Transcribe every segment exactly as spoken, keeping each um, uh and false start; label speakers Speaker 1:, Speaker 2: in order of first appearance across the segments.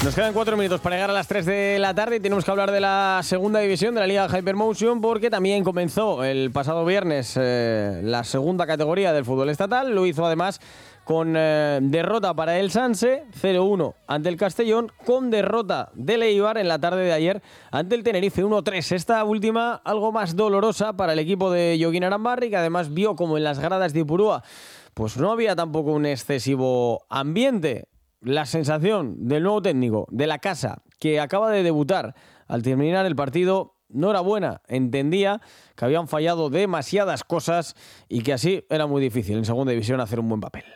Speaker 1: Nos quedan cuatro minutos para llegar a las tres de la tarde y tenemos que hablar de la segunda división de la Liga Hypermotion, porque también comenzó el pasado viernes eh, la segunda categoría del fútbol estatal. Lo hizo además con eh, derrota para el Sanse, cero uno ante el Castellón, con derrota del Eibar en la tarde de ayer ante el Tenerife, uno tres. Esta última algo más dolorosa para el equipo de Joaquín Arambarri, que además vio como en las gradas de Ipurúa pues no había tampoco un excesivo ambiente. La sensación del nuevo técnico de la casa, que acaba de debutar al terminar el partido, no era buena. Entendía que habían fallado demasiadas cosas y que así era muy difícil en segunda división hacer un buen papel.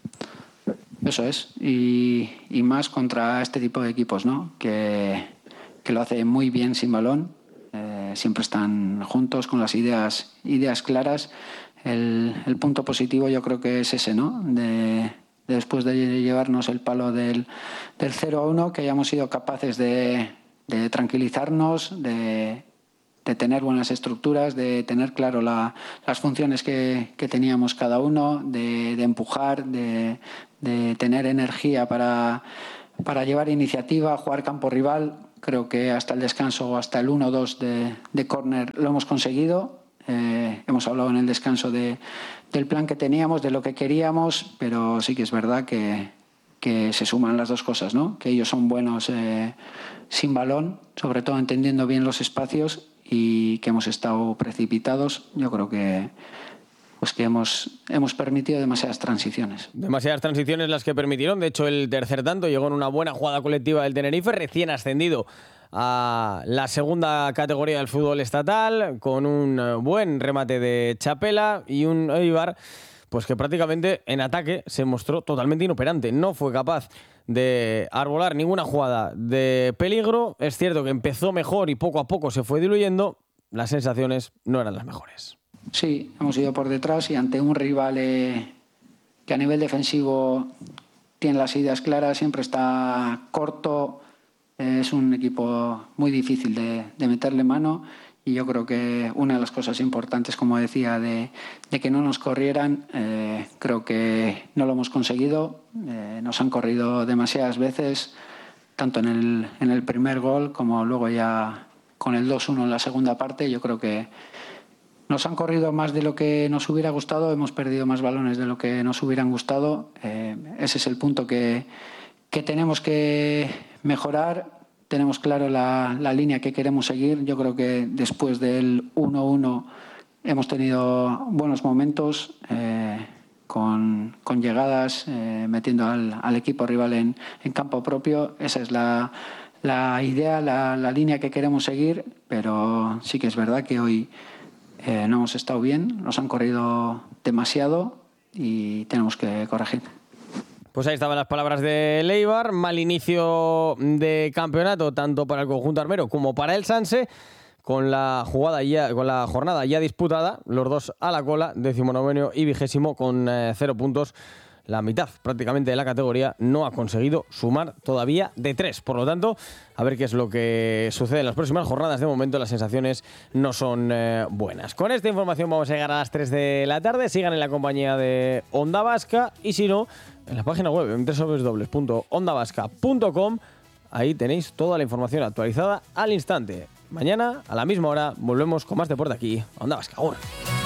Speaker 2: Eso es, y, y más contra este tipo de equipos, ¿no? Que, que lo hace muy bien sin balón, eh, siempre están juntos con las ideas, ideas claras. El, el punto positivo yo creo que es ese, ¿no? De... después de llevarnos el palo del, del cero a uno, que hayamos sido capaces de, de tranquilizarnos, de, de tener buenas estructuras, de tener claro la, las funciones que, que teníamos cada uno, de, de empujar, de, de tener energía para, para llevar iniciativa, jugar campo rival. Creo que hasta el descanso o hasta el uno dos de, de córner lo hemos conseguido. Eh, hemos hablado en el descanso de, del plan que teníamos, de lo que queríamos, pero sí que es verdad que, que se suman las dos cosas, ¿no? Que ellos son buenos eh, sin balón, sobre todo entendiendo bien los espacios, y que hemos estado precipitados. Yo creo que pues que hemos, hemos permitido demasiadas transiciones.
Speaker 1: Demasiadas transiciones las que permitieron. De hecho, el tercer tanto llegó en una buena jugada colectiva del Tenerife, recién ascendido a la segunda categoría del fútbol estatal, con un buen remate de Chapela y un Eibar pues que prácticamente en ataque se mostró totalmente inoperante. No fue capaz de arbolar ninguna jugada de peligro. Es cierto que empezó mejor y poco a poco se fue diluyendo. Las sensaciones no eran las mejores.
Speaker 2: Sí, hemos ido por detrás y ante un rival eh, que a nivel defensivo tiene las ideas claras, siempre está corto. Es un equipo muy difícil de, de meterle mano, y yo creo que una de las cosas importantes, como decía, de, de que no nos corrieran, eh, creo que no lo hemos conseguido. Eh, nos han corrido demasiadas veces, tanto en el, en el primer gol como luego ya con el dos uno en la segunda parte. Yo creo que nos han corrido más de lo que nos hubiera gustado, hemos perdido más balones de lo que nos hubieran gustado. Eh, ese es el punto que, que tenemos que mejorar. Tenemos claro la, la línea que queremos seguir. Yo creo que después del uno uno hemos tenido buenos momentos, eh, con, con llegadas, eh, metiendo al, al equipo rival en, en campo propio. Esa es la, la idea, la, la línea que queremos seguir, pero sí que es verdad que hoy eh, no hemos estado bien, nos han corrido demasiado y tenemos que corregir.
Speaker 1: Pues ahí estaban las palabras de Eibar. Mal inicio de campeonato tanto para el conjunto armero como para el Sanse, con la jugada ya, con la jornada ya disputada, los dos a la cola, decimonoveno y vigésimo con eh, cero puntos. La mitad prácticamente de la categoría no ha conseguido sumar todavía de tres. Por lo tanto, a ver qué es lo que sucede en las próximas jornadas. De momento las sensaciones no son eh, buenas. Con esta información vamos a llegar a las tres de la tarde. Sigan en la compañía de Onda Vasca, y si no, en la página web en doble u doble u doble u punto onda vasca punto com. Ahí tenéis toda la información actualizada al instante. Mañana a la misma hora volvemos con más deporte aquí, Onda Vasca. Ahora.